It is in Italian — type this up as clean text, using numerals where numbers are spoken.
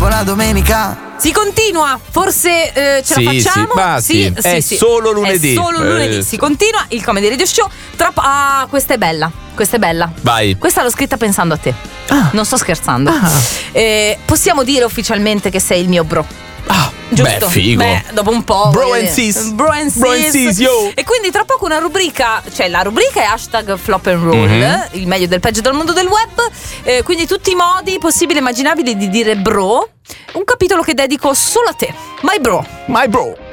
buona domenica. Si continua, forse ce la facciamo? Sì. È solo lunedì. È solo lunedì. Si continua il Comedy Radio Show. Questa è bella. Questa è bella. Vai. Questa l'ho scritta pensando a te. Non sto scherzando. Possiamo dire ufficialmente che sei il mio bro. Giusto? Beh, figo. Dopo un po'. Bro and sis. Bro and sis, yo. E quindi tra poco una rubrica. Cioè la rubrica è hashtag flop and roll, il meglio del peggio del mondo del web. Quindi tutti i modi possibili e immaginabili di dire bro. Un capitolo che dedico solo a te. My bro. My bro.